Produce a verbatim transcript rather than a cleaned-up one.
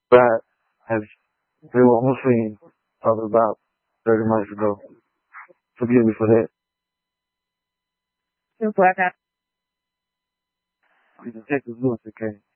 that has been on the scene probably about thirty months ago. Forgive me for that. Your black eye. I'm Detective Lewis, okay?